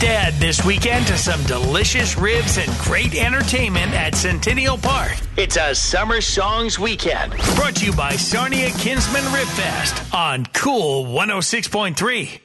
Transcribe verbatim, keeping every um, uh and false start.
Dad this weekend to some delicious ribs and great entertainment at Centennial Park. It's a Summer Songs Weekend. Brought to you by Sarnia Kinsman Rib Fest on Cool one oh six point three.